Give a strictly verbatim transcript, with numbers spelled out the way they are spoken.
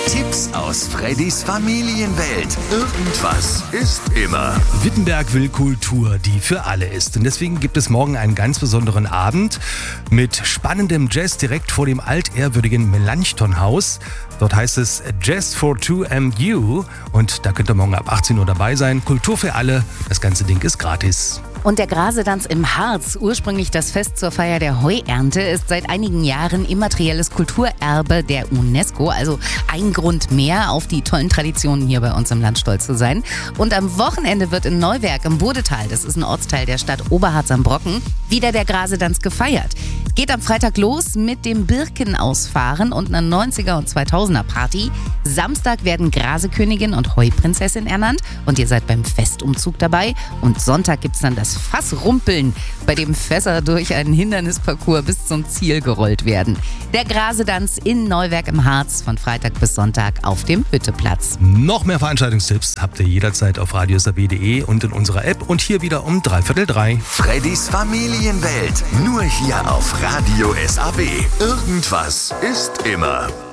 Tipps aus Freddys Familienwelt. Irgendwas ist immer. Wittenberg will Kultur, die für alle ist. Und deswegen gibt es morgen einen ganz besonderen Abend mit spannendem Jazz direkt vor dem altehrwürdigen Melanchthon-Haus. Dort heißt es Jazz for two M U und da könnt ihr morgen ab achtzehn Uhr dabei sein. Kultur für alle, das ganze Ding ist gratis. Und der Grasetanz im Harz, ursprünglich das Fest zur Feier der Heuernte, ist seit einigen Jahren immaterielles Kulturerbe der UNESCO. Also ein Grund mehr, auf die tollen Traditionen hier bei uns im Land stolz zu sein. Und am Wochenende wird in Neuwerk im Bodetal, das ist ein Ortsteil der Stadt Oberharz am Brocken, wieder der Grasetanz gefeiert. Geht am Freitag los mit dem Birkenausfahren und einer neunziger und zweitausender Party. Samstag werden Grasekönigin und Heuprinzessin ernannt und ihr seid beim Festumzug dabei. Und Sonntag gibt's dann das Fassrumpeln, bei dem Fässer durch einen Hindernisparcours bis zum Ziel gerollt werden. Der Grasetanz in Neuwerk im Harz von Freitag bis Sonntag auf dem Hütteplatz. Noch mehr Veranstaltungstipps habt ihr jederzeit auf radios a b punkt de und in unserer App und hier wieder um dreiviertel drei. Freddys Familienwelt. Nur hier auf Radio S A B. Irgendwas ist immer.